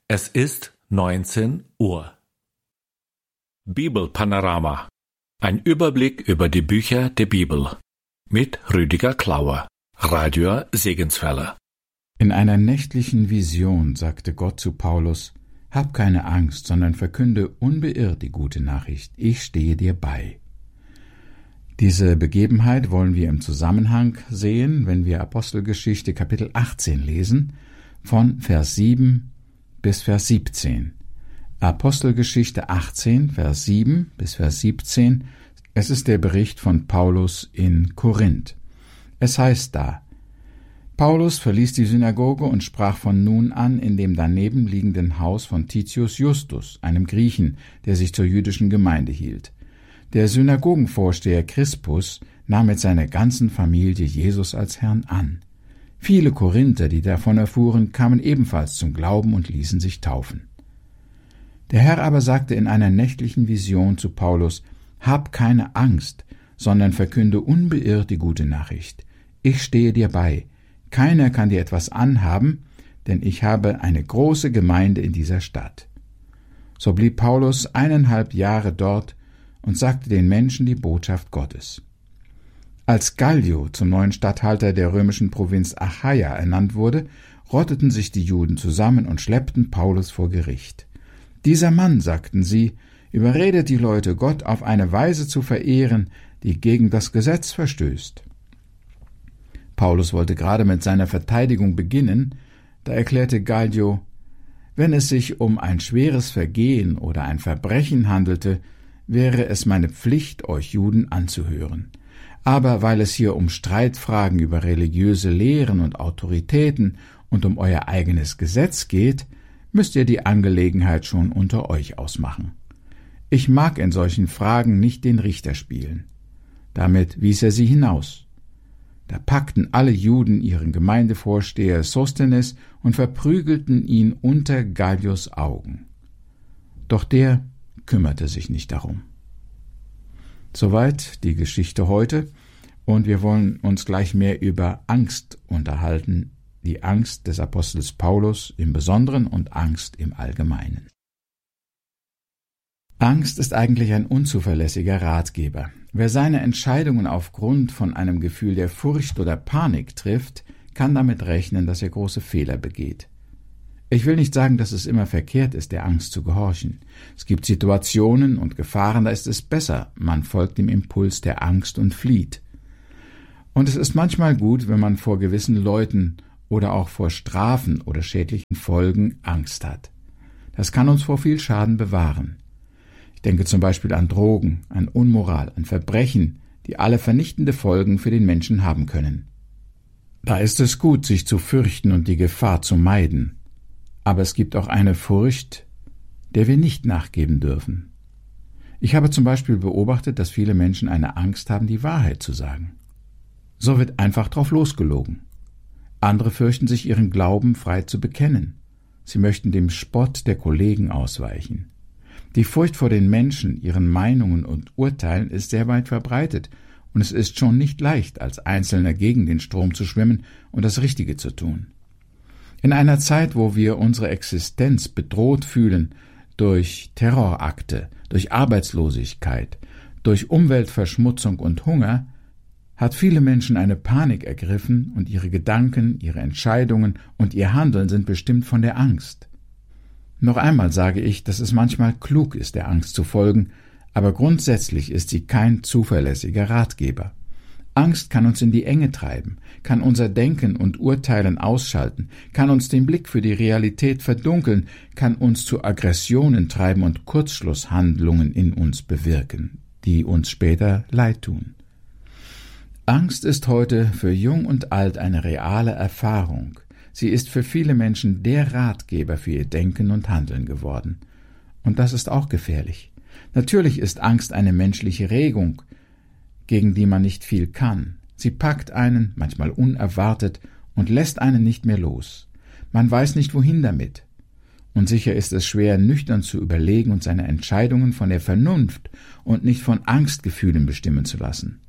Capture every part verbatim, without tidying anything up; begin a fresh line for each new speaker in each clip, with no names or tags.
Es ist neunzehn Uhr. Bibelpanorama. Ein Überblick über die Bücher der Bibel. Mit Rüdiger Klauer, Radio Segenswelle.
In einer nächtlichen Vision sagte Gott zu Paulus: Hab keine Angst, sondern verkünde unbeirrt die gute Nachricht. Ich stehe dir bei. Diese Begebenheit wollen wir im Zusammenhang sehen, wenn wir Apostelgeschichte Kapitel achtzehn lesen, von Vers sieben bis Vers siebzehn. Apostelgeschichte achtzehn, Vers sieben bis Vers siebzehn. Es ist der Bericht von Paulus in Korinth. Es heißt da: Paulus verließ die Synagoge und sprach von nun an in dem daneben liegenden Haus von Titius Justus, einem Griechen, der sich zur jüdischen Gemeinde hielt. Der Synagogenvorsteher Crispus nahm mit seiner ganzen Familie Jesus als Herrn an. Viele Korinther, die davon erfuhren, kamen ebenfalls zum Glauben und ließen sich taufen. Der Herr aber sagte in einer nächtlichen Vision zu Paulus: Hab keine Angst, sondern verkünde unbeirrt die gute Nachricht. Ich stehe dir bei. Keiner kann dir etwas anhaben, denn ich habe eine große Gemeinde in dieser Stadt. So blieb Paulus eineinhalb Jahre dort und sagte den Menschen die Botschaft Gottes. Als Gallio zum neuen Statthalter der römischen Provinz Achaia ernannt wurde, rotteten sich die Juden zusammen und schleppten Paulus vor Gericht. Dieser Mann, sagten sie, überredet die Leute, Gott auf eine Weise zu verehren, die gegen das Gesetz verstößt. Paulus wollte gerade mit seiner Verteidigung beginnen, da erklärte Gallio: Wenn es sich um ein schweres Vergehen oder ein Verbrechen handelte, wäre es meine Pflicht, euch Juden anzuhören. Aber weil es hier um Streitfragen über religiöse Lehren und Autoritäten und um euer eigenes Gesetz geht, müsst ihr die Angelegenheit schon unter euch ausmachen. Ich mag in solchen Fragen nicht den Richter spielen. Damit wies er sie hinaus. Da packten alle Juden ihren Gemeindevorsteher Sosthenes und verprügelten ihn unter Gallios Augen. Doch der kümmerte sich nicht darum. Soweit die Geschichte heute, und wir wollen uns gleich mehr über Angst unterhalten, die Angst des Apostels Paulus im Besonderen und Angst im Allgemeinen. Angst ist eigentlich ein unzuverlässiger Ratgeber. Wer seine Entscheidungen aufgrund von einem Gefühl der Furcht oder Panik trifft, kann damit rechnen, dass er große Fehler begeht. Ich will nicht sagen, dass es immer verkehrt ist, der Angst zu gehorchen. Es gibt Situationen und Gefahren, da ist es besser, man folgt dem Impuls der Angst und flieht. Und es ist manchmal gut, wenn man vor gewissen Leuten oder auch vor Strafen oder schädlichen Folgen Angst hat. Das kann uns vor viel Schaden bewahren. Ich denke zum Beispiel an Drogen, an Unmoral, an Verbrechen, die alle vernichtende Folgen für den Menschen haben können. Da ist es gut, sich zu fürchten und die Gefahr zu meiden. Aber es gibt auch eine Furcht, der wir nicht nachgeben dürfen. Ich habe zum Beispiel beobachtet, dass viele Menschen eine Angst haben, die Wahrheit zu sagen. So wird einfach drauf losgelogen. Andere fürchten sich, ihren Glauben frei zu bekennen. Sie möchten dem Spott der Kollegen ausweichen. Die Furcht vor den Menschen, ihren Meinungen und Urteilen ist sehr weit verbreitet, und es ist schon nicht leicht, als Einzelner gegen den Strom zu schwimmen und das Richtige zu tun. In einer Zeit, wo wir unsere Existenz bedroht fühlen durch Terrorakte, durch Arbeitslosigkeit, durch Umweltverschmutzung und Hunger, hat viele Menschen eine Panik ergriffen und ihre Gedanken, ihre Entscheidungen und ihr Handeln sind bestimmt von der Angst. Noch einmal sage ich, dass es manchmal klug ist, der Angst zu folgen, aber grundsätzlich ist sie kein zuverlässiger Ratgeber. Angst kann uns in die Enge treiben, kann unser Denken und Urteilen ausschalten, kann uns den Blick für die Realität verdunkeln, kann uns zu Aggressionen treiben und Kurzschlusshandlungen in uns bewirken, die uns später leid tun. Angst ist heute für Jung und Alt eine reale Erfahrung. Sie ist für viele Menschen der Ratgeber für ihr Denken und Handeln geworden. Und das ist auch gefährlich. Natürlich ist Angst eine menschliche Regung, gegen die man nicht viel kann. Sie packt einen, manchmal unerwartet, und lässt einen nicht mehr los. Man weiß nicht, wohin damit. Und sicher ist es schwer, nüchtern zu überlegen und seine Entscheidungen von der Vernunft und nicht von Angstgefühlen bestimmen zu lassen.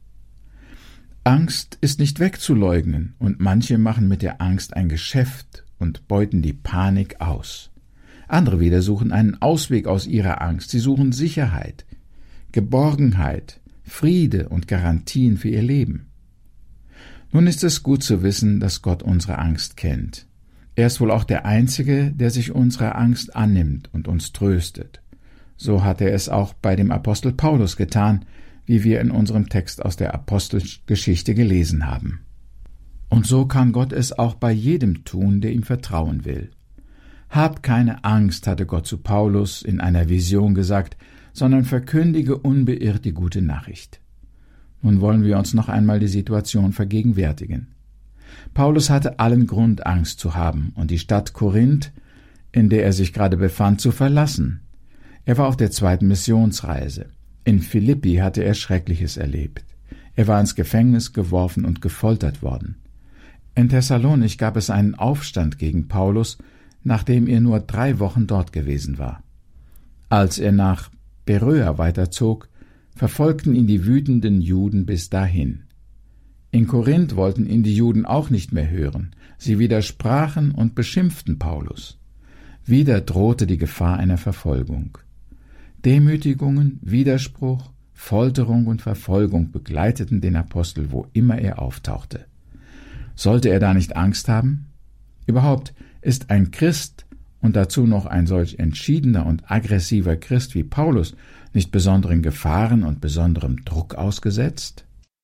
Angst ist nicht wegzuleugnen, und manche machen mit der Angst ein Geschäft und beuten die Panik aus. Andere wieder suchen einen Ausweg aus ihrer Angst. Sie suchen Sicherheit, Geborgenheit, Friede und Garantien für ihr Leben. Nun ist es gut zu wissen, dass Gott unsere Angst kennt. Er ist wohl auch der Einzige, der sich unserer Angst annimmt und uns tröstet. So hat er es auch bei dem Apostel Paulus getan, wie wir in unserem Text aus der Apostelgeschichte gelesen haben. Und so kann Gott es auch bei jedem tun, der ihm vertrauen will. Hab keine Angst, hatte Gott zu Paulus in einer Vision gesagt, sondern verkündige unbeirrt die gute Nachricht. Nun wollen wir uns noch einmal die Situation vergegenwärtigen. Paulus hatte allen Grund, Angst zu haben und die Stadt Korinth, in der er sich gerade befand, zu verlassen. Er war auf der zweiten Missionsreise. In Philippi hatte er Schreckliches erlebt. Er war ins Gefängnis geworfen und gefoltert worden. In Thessalonich gab es einen Aufstand gegen Paulus, nachdem er nur drei Wochen dort gewesen war. Als er nach Beröa weiterzog, verfolgten ihn die wütenden Juden bis dahin. In Korinth wollten ihn die Juden auch nicht mehr hören. Sie widersprachen und beschimpften Paulus. Wieder drohte die Gefahr einer Verfolgung. Demütigungen, Widerspruch, Folterung und Verfolgung begleiteten den Apostel, wo immer er auftauchte. Sollte er da nicht Angst haben? Überhaupt ist ein Christ und dazu noch ein solch entschiedener und aggressiver Christ wie Paulus nicht besonderen Gefahren und besonderem Druck ausgesetzt?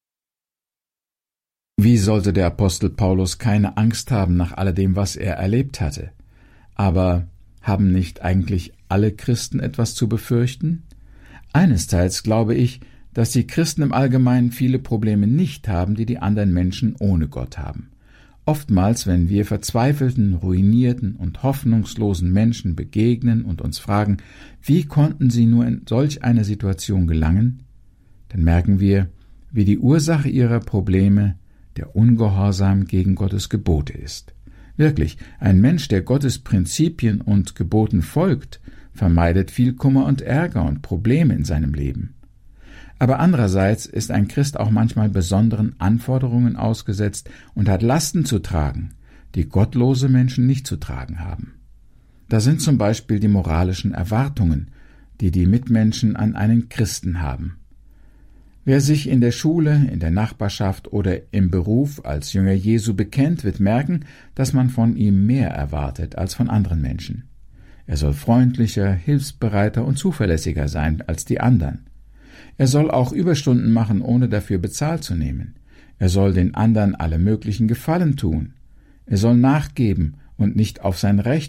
Wie sollte der Apostel Paulus keine Angst haben nach alledem, was er erlebt hatte? Aber haben nicht eigentlich alle Christen etwas zu befürchten? Einesteils glaube ich, dass die Christen im Allgemeinen viele Probleme nicht haben, die die anderen Menschen ohne Gott haben. Oftmals, wenn wir verzweifelten, ruinierten und hoffnungslosen Menschen begegnen und uns fragen, wie konnten sie nur in solch eine Situation gelangen, dann merken wir, wie die Ursache ihrer Probleme der Ungehorsam gegen Gottes Gebote ist. Wirklich, ein Mensch, der Gottes Prinzipien und Geboten folgt, vermeidet viel Kummer und Ärger und Probleme in seinem Leben. Aber andererseits ist ein Christ auch manchmal besonderen Anforderungen ausgesetzt und hat Lasten zu tragen, die gottlose Menschen nicht zu tragen haben. Da sind zum Beispiel die moralischen Erwartungen, die die Mitmenschen an einen Christen haben. Wer sich in der Schule, in der Nachbarschaft oder im Beruf als Jünger Jesu bekennt, wird merken, dass man von ihm mehr erwartet als von anderen Menschen. Er soll freundlicher, hilfsbereiter und zuverlässiger sein als die anderen. Er soll auch Überstunden machen, ohne dafür bezahlt zu nehmen. Er soll den anderen alle möglichen Gefallen tun. Er soll nachgeben und nicht auf sein Recht